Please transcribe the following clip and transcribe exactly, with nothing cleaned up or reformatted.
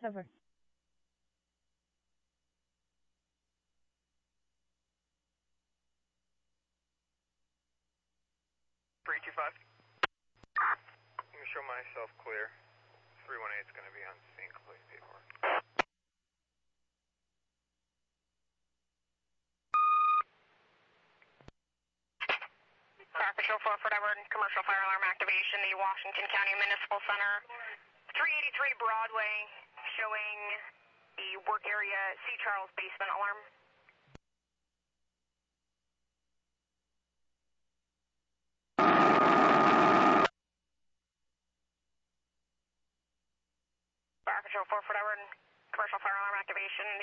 Over. three two five. I'm going to show myself clear. three one eight is going to be on scene, complete paperwork. Fire Patrol four, Fort Edward, commercial fire alarm activation, the Washington County Municipal Center, three eighty-three Broadway, showing the work area C. Charles basement alarm. Fire Patrol four, Fort Edward, commercial fire alarm activation.